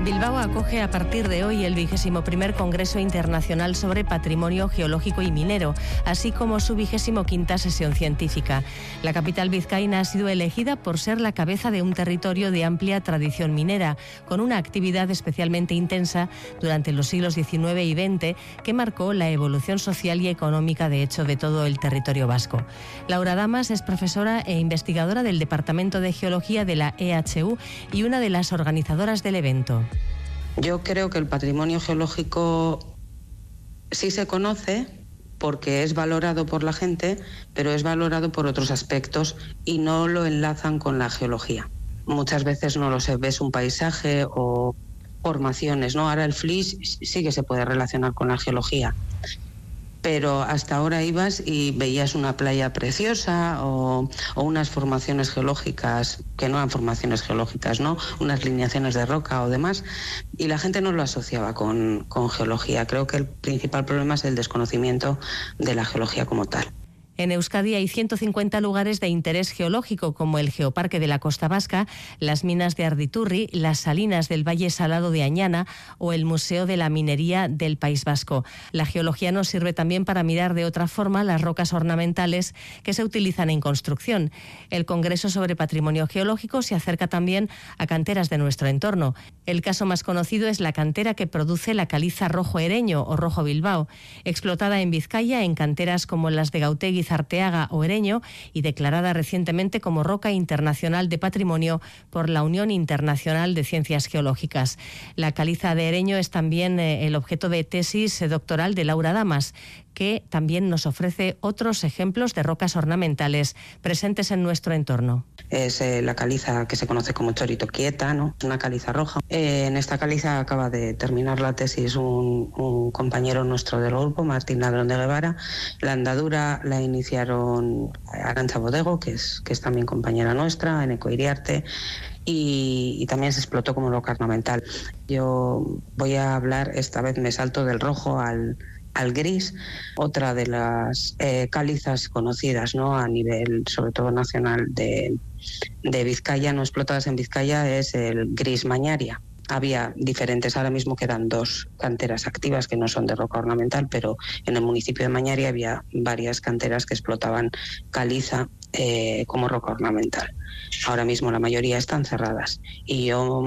Bilbao acoge a partir de hoy el 21º Congreso Internacional sobre Patrimonio Geológico y Minero, así como su 25ª sesión científica. La capital vizcaína ha sido elegida por ser la cabeza de un territorio de amplia tradición minera, con una actividad especialmente intensa durante los siglos XIX y XX que marcó la evolución social y económica, de hecho, de todo el territorio vasco. Laura Damas es profesora e investigadora del Departamento de Geología de la EHU y una de las organizadoras del evento. Yo creo que el patrimonio geológico sí se conoce porque es valorado por la gente, pero es valorado por otros aspectos y no lo enlazan con la geología. Muchas veces no lo sé, ves un paisaje o formaciones, ¿no? Ahora el flis sí que se puede relacionar con la geología, pero hasta ahora ibas y veías una playa preciosa o unas formaciones geológicas, que no eran formaciones geológicas, ¿no? Unas lineaciones de roca o demás, y la gente no lo asociaba con geología. Creo que el principal problema es el desconocimiento de la geología como tal. En Euskadi hay 150 lugares de interés geológico, como el Geoparque de la Costa Vasca, las minas de Arditurri, las salinas del Valle Salado de Añana o el Museo de la Minería del País Vasco. La geología nos sirve también para mirar de otra forma las rocas ornamentales que se utilizan en construcción. El Congreso sobre Patrimonio Geológico se acerca también a canteras de nuestro entorno. El caso más conocido es la cantera que produce la caliza Rojo Ereño o Rojo Bilbao, explotada en Vizcaya en canteras como las de Gautegui, Arteaga o Ereño, y declarada recientemente como Roca Internacional de Patrimonio por la Unión Internacional de Ciencias Geológicas. La caliza de Ereño es también el objeto de tesis doctoral de Laura Damas, que también nos ofrece otros ejemplos de rocas ornamentales presentes en nuestro entorno. Es la caliza que se conoce como chorito quieta, ¿no? Una caliza roja. En esta caliza acaba de terminar la tesis un compañero nuestro del grupo, Martín Ladrón de Guevara. La andadura la iniciaron Arantxa Bodego, que es también compañera nuestra, en Ecoiriarte, y también se explotó como roca ornamental. Yo voy a hablar, esta vez me salto del rojo al gris, otra de las calizas conocidas, ¿no? A nivel sobre todo nacional de Vizcaya, no explotadas en Vizcaya, es el gris Mañaria. Había diferentes, ahora mismo quedan 2 canteras activas que no son de roca ornamental, pero en el municipio de Mañaria había varias canteras que explotaban caliza como roca ornamental. Ahora mismo la mayoría están cerradas y yo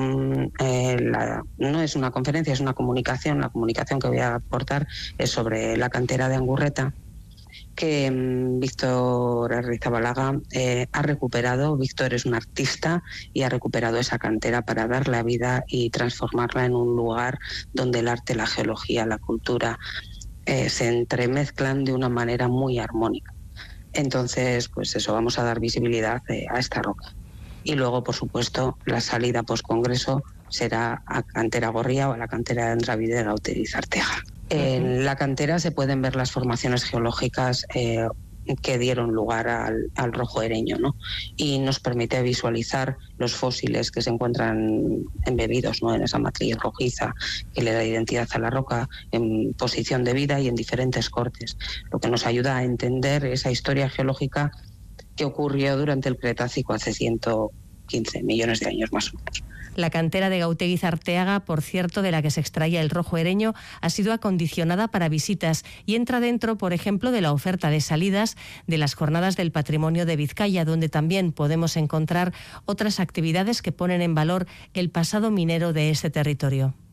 no es una conferencia, es una comunicación. La comunicación que voy a aportar es sobre la cantera de Angurreta, que Víctor Arrizabalaga ha recuperado. Víctor es un artista y ha recuperado esa cantera para darle vida y transformarla en un lugar donde el arte, la geología, la cultura se entremezclan de una manera muy armónica. Entonces, pues eso, vamos a dar visibilidad a esta roca. Y luego, por supuesto, la salida post-congreso será a Cantera Gorría o a la cantera de Andravide de Gautegui Arteaga. En la cantera se pueden ver las formaciones geológicas que dieron lugar al Rojo Ereño, ¿no? Y nos permite visualizar los fósiles que se encuentran embebidos, ¿no? En esa matriz rojiza que le da identidad a la roca, en posición de vida y en diferentes cortes, lo que nos ayuda a entender esa historia geológica que ocurrió durante el Cretácico hace 115 millones de años más o menos. La cantera de Gautegui Arteaga, por cierto, de la que se extraía el Rojo Ereño, ha sido acondicionada para visitas y entra dentro, por ejemplo, de la oferta de salidas de las Jornadas del Patrimonio de Vizcaya, donde también podemos encontrar otras actividades que ponen en valor el pasado minero de este territorio.